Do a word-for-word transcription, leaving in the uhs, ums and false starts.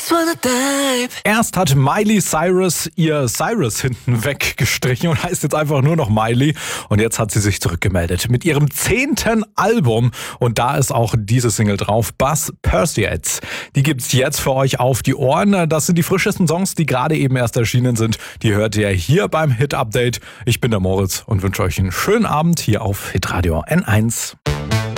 Erst hat Miley Cyrus ihr Cyrus hinten weggestrichen und heißt jetzt einfach nur noch Miley. Und jetzt hat sie sich zurückgemeldet mit ihrem zehnten Album. Und da ist auch diese Single drauf, Buzz Persuades. Die gibt's jetzt für euch auf die Ohren. Das sind die frischesten Songs, die gerade eben erst erschienen sind. Die hört ihr hier beim Hit Update. Ich bin der Moritz und wünsche euch einen schönen Abend hier auf Hitradio N eins.